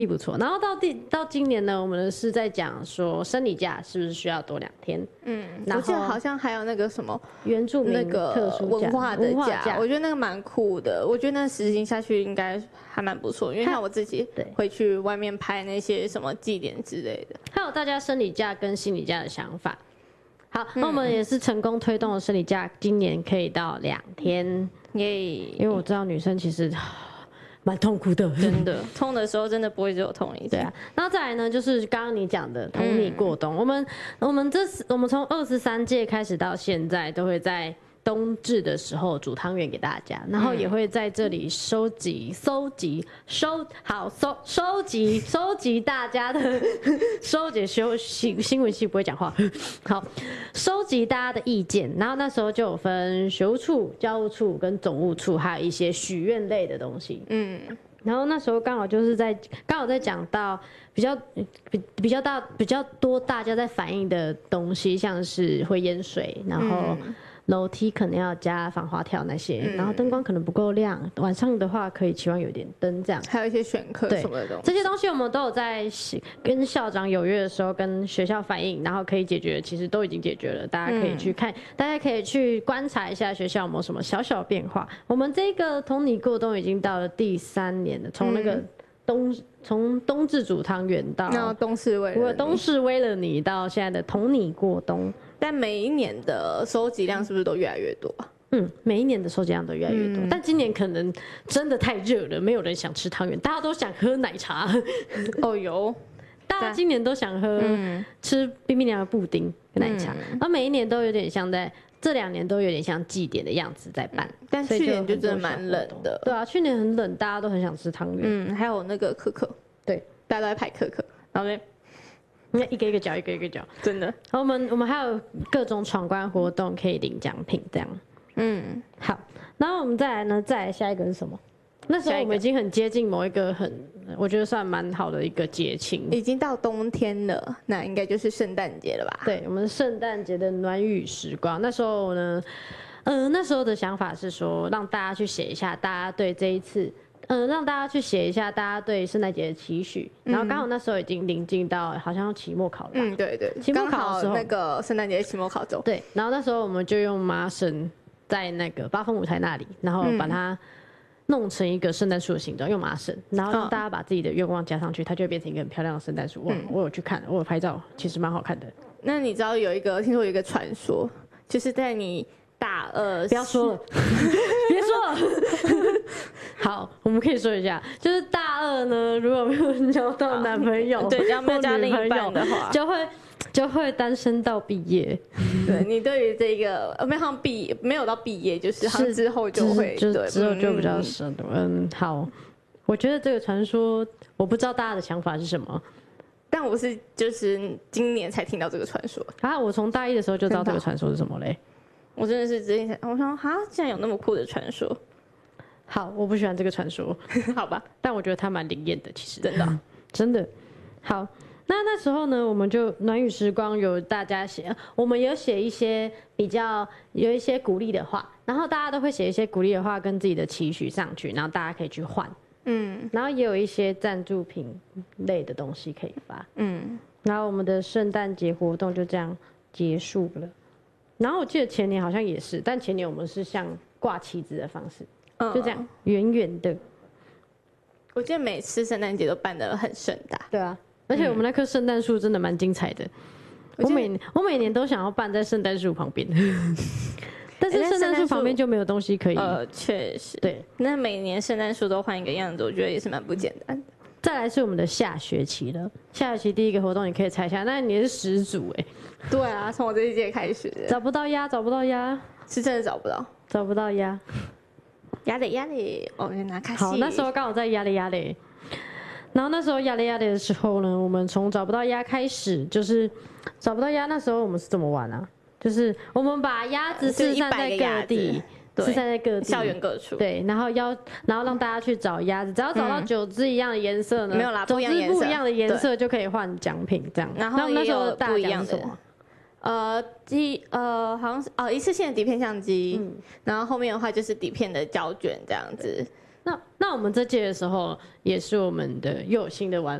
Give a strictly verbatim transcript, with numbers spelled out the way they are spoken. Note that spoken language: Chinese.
不错。然后到第到今年呢，我们是在讲说生理假是不是需要多两天？ 嗯， 然后我记得好像还有那个什么原住民那个特殊假文化的文化假，我觉得那个蛮酷的。我觉得那实行下去应该还蛮不错，因为像我自己对会去外面拍那些什么祭典之类的。 还有大家生理假跟心理假的想法。好，那我们也是成功推动了生理假，今年可以到两天。 耶， 因为我知道女生其实蛮痛苦的， 真的痛的时候真的不会只有痛一次。 对啊，然后再来呢，就是刚刚你讲的同你过冬，嗯、我们我们这我们从二十三届开始到现在，都会在冬至的时候煮汤圆给大家，然后也会在这里收集、收集、收好收收集、收集大家的收集修新新闻系不会讲话，好收集大家的意见，然后那时候就有分学务处、教务处跟总务处，还有一些许愿类的东西，嗯。然后那时候刚好就是在刚好在讲到比较比比较大比较多大家在反映的东西，像是会淹水，然后楼梯可能要加防滑条那些，嗯、然后灯光可能不够亮，晚上的话可以期望有点灯这样， 还有一些选课什么的东西， 这些东西我们都有在跟校长有约的时候跟学校反映，然后可以解决，其实都已经解决了，大家可以去看，嗯、大家可以去观察一下学校有没有什么小小变化。我们这个同你过冬已经到了第三年了，从那个冬从冬至煮汤圆到冬至为了冬至为了你到现在的同你过冬。 但每一年的收集量是不是都越来越多啊？ 嗯，每一年的收集量都越来越多，嗯、但今年可能真的太热了，没有人想吃汤圆，大家都想喝奶茶。 哦有， 大家今年都想喝、嗯、吃冰冰凉的布丁跟奶茶，然后、嗯、每一年都有点像在这两年都有点像祭典的样子在办，嗯、 但去年就真的蛮冷的。 对啊，去年很冷，大家都很想吃汤圆。 嗯，还有那个可可， 对， 大家都在排可可，然后呢？ 一个一个嚼，一个一个嚼， 真的。 然后我们我们还有各种闯关活动可以领奖品，这样。嗯，好。然后我们再来呢，再来下一个是什么？那时候我们已经很接近某一个很，我觉得算蛮好的一个节庆， 已经到冬天了，那应该就是圣诞节了吧？ 对，我们圣诞节的暖雨时光。那时候呢，呃，那时候的想法是说，让大家去写一下，大家对这一次。嗯，让大家去写一下大家对圣诞节的期许，然后刚好那时候已经临近到好像期末考了吧？ 嗯，对对， 期末考的时候那个圣诞节期末考周。 对，然后那时候我们就用麻绳在那个八风舞台那里，然后把它弄成一个圣诞树的形状，用麻绳，然后让大家把自己的愿望加上去，它就会变成一个很漂亮的圣诞树。我、嗯、我有去看，我有拍照，其实蛮好看的。 那你知道有一个，听说有一个传说，就是在你大二， 不要说了，别说了。好，我们可以说一下，就是大二呢，如果没有交到男朋友， 对，只要没有交另一半的话， 就会就会单身到毕业。 对你对于这个没有毕没有到毕业，就是好像之后就会， 就对之后就比较深。嗯，好，我觉得这个传说，我不知道大家的想法是什么。 但我是就是今年才听到这个传说啊！我从大一的时候就知道这个传说是什么嘞。 我真的是直接想，我想哈，竟然有那么酷的传说。 好，我不喜欢这个传说， 好吧， 但我觉得它蛮灵验的，其实真的真的。好，那那时候呢，我们就暖雨时光有大家写，我们有写一些比较有一些鼓励的话，然后大家都会写一些鼓励的话跟自己的期许上去，然后大家可以去换，嗯，然后也有一些赞助品类的东西可以发，嗯，然后我们的圣诞节活动就这样结束了。然后我记得前年好像也是，但前年我们是像挂旗子的方式。就这样，圆圆的。 我记得每次圣诞节都办得很盛大。 对啊，而且我们那棵圣诞树真的蛮精彩的。我每我每年都想要办在圣诞树旁边，但是圣诞树旁边就没有东西可以。 呃，确实。 对， 那每年圣诞树都换一个样子，我觉得也是蛮不简单的。 再来是我们的下学期了，下学期第一个活动你可以猜一下，那你是始祖哎。 对啊，从我这一届开始的。 找不到鸭，找不到鸭， 是真的找不到， 找不到鸭。 压力压力，哦，拿卡西。 好，那时候刚好在压力压力，然后那时候压力压力的时候呢，我们从找不到鸭开始，就是找不到鸭。那时候我们是怎么玩啊？就是我们把鸭子四散在各地，四散在各地， 校园各处。 对，然后要然后让大家去找鸭子，只要找到九只一样的颜色呢， 没有啦， 九只不一样的颜色就可以换奖品，这样。 然后那时候不一样的什么？ 呃，机呃，好像是哦，一次性的底片相机，嗯，然后后面的话就是底片的胶卷这样子， 那那我们这届的时候，也是我们的又有新的玩